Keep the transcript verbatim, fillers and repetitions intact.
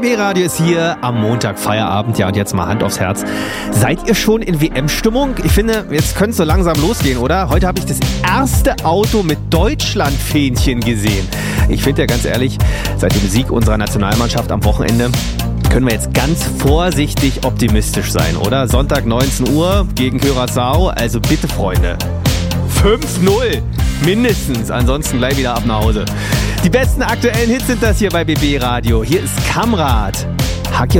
B B-Radio ist hier am Montag Feierabend. Ja, und jetzt mal Hand aufs Herz. Seid ihr schon in W M-Stimmung? Ich finde, jetzt könnte es so langsam losgehen, oder? Heute habe ich das erste Auto mit Deutschland-Fähnchen gesehen. Ich finde ja ganz ehrlich, seit dem Sieg unserer Nationalmannschaft am Wochenende können wir jetzt ganz vorsichtig optimistisch sein, oder? Sonntag neunzehn Uhr gegen Curaçao. Also bitte, Freunde. fünf null mindestens. Ansonsten gleich wieder ab nach Hause. Die besten aktuellen Hits sind das hier bei B B Radio. Hier ist Kamrat. Hack